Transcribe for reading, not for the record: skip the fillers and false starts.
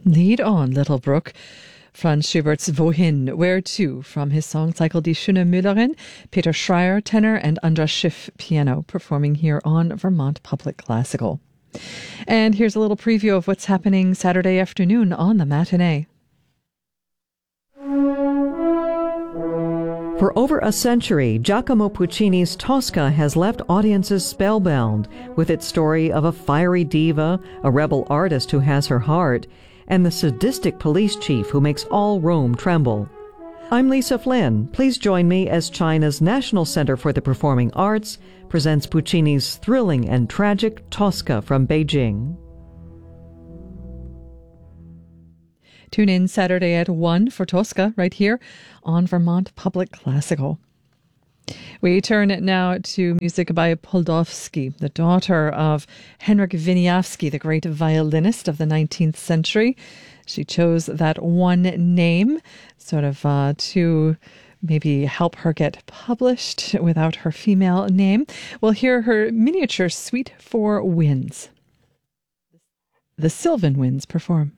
Lead on, Little Brook. Franz Schubert's Wohin, Where to, from his song cycle Die Schöne Müllerin, Peter Schreier, tenor, and Andras Schiff, piano, performing here on Vermont Public Classical. And here's a little preview of what's happening Saturday afternoon on the matinee. For over a century, Giacomo Puccini's Tosca has left audiences spellbound with its story of a fiery diva, a rebel artist who has her heart, and the sadistic police chief who makes all Rome tremble. I'm Lisa Flynn. Please join me as China's National Center for the Performing Arts presents Puccini's thrilling and tragic Tosca from Beijing. Tune in Saturday at 1 for Tosca right here on Vermont Public Classical. We turn it now to music by Poldovsky, the daughter of Henryk Wieniawski, the great violinist of the 19th century. She chose that one name sort of to maybe help her get published without her female name. We'll hear her miniature suite for winds. The Sylvan Winds perform.